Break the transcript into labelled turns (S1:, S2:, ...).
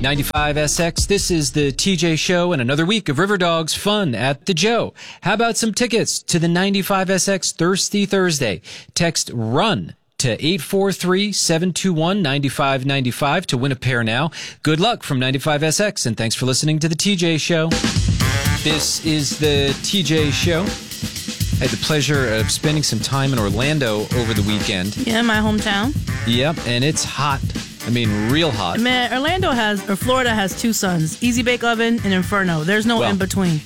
S1: 95SX, this is the TJ Show and another week of River Dogs fun at the Joe. How about some tickets to the 95SX Thirsty Thursday? Text RUN to 843-721-9595 to win a pair now. Good luck from 95SX, and thanks for listening to the TJ Show. This is the TJ Show. I had the pleasure of spending some time in Orlando over the weekend.
S2: Yeah, my hometown.
S1: Yep, and it's hot. I mean, real hot.
S2: Man, Florida has two suns, Easy Bake Oven and Inferno. There's no in between.